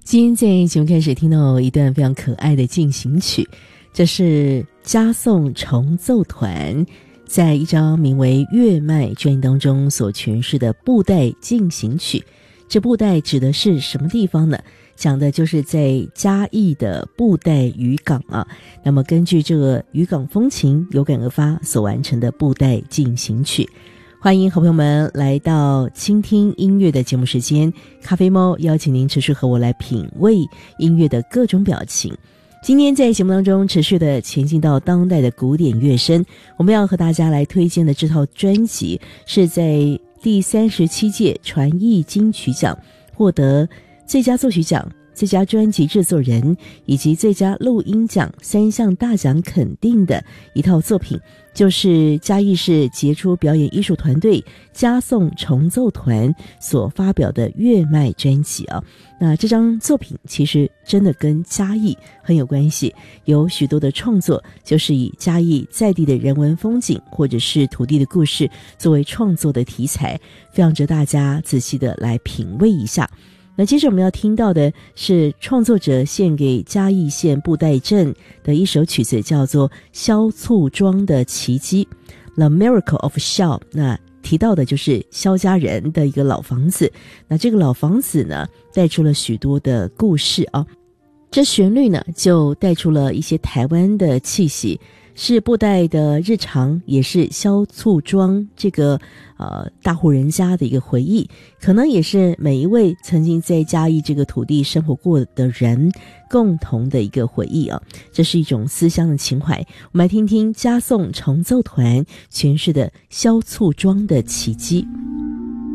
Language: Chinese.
今天在节目开始听到一段非常可爱的进行曲，这是嘉颂重奏团在一张名为《月脉》专辑当中所诠释的布袋进行曲。这布袋指的是什么地方呢？讲的就是在嘉义的布袋渔港啊。那么根据这个渔港风情有感而发所完成的布袋进行曲。欢迎好朋友们来到倾听音乐的节目时间，咖啡猫邀请您持续和我来品味音乐的各种表情。今天在节目当中持续的前进到当代的古典乐声，我们要和大家来推荐的这套专辑是在第37届传艺金曲奖获得最佳作曲奖、最佳专辑制作人以及最佳录音奖3项大奖肯定的一套作品，就是嘉义市杰出表演艺术团队嘉颂重奏团所发表的《月脉》专辑啊。那这张作品其实真的跟嘉义很有关系，有许多的创作就是以嘉义在地的人文风景或者是土地的故事作为创作的题材，非常值得大家仔细的来品味一下。那接着我们要听到的是创作者献给嘉义县布袋镇的一首曲子，叫做《萧簇庄的奇迹》 The Miracle of Xiao。 那提到的就是萧家人的一个老房子，那这个老房子呢带出了许多的故事啊，这旋律呢就带出了一些台湾的气息，是布袋的日常，也是萧簇庄这个大户人家的一个回忆，可能也是每一位曾经在嘉义这个土地生活过的人共同的一个回忆啊。这是一种思乡的情怀。我们来听听嘉颂重奏团诠释的萧簇庄的奇迹。